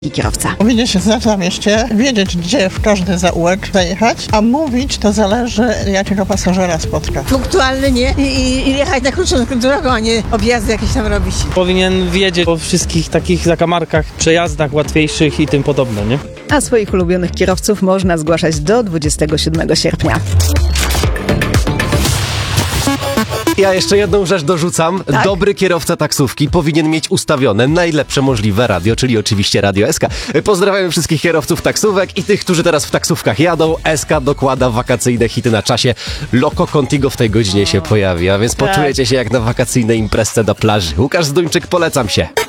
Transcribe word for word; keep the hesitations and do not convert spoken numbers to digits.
i kierowca. Powinien się znać na mieście, wiedzieć, gdzie w każdy zaułek zajechać, a mówić to zależy, jakiego pasażera spotka. Punktualny, nie? I, i jechać na krótszą drogą, a nie objazdy jakieś tam robić. Powinien wiedzieć o wszystkich takich zakamarkach, przejazdach łatwiejszych i tym podobne, nie? A swoich ulubionych kierowców można zgłaszać do dwudziestego siódmego sierpnia. Ja jeszcze jedną rzecz dorzucam. Tak? Dobry kierowca taksówki powinien mieć ustawione najlepsze możliwe radio, czyli oczywiście Radio S K. Pozdrawiam wszystkich kierowców taksówek i tych, którzy teraz w taksówkach jadą. S K dokłada wakacyjne hity na czasie. Loco Contigo w tej godzinie się pojawi, a więc Tak. poczujecie się jak na wakacyjnej imprezce na plaży. Łukasz Zduńczyk, polecam się.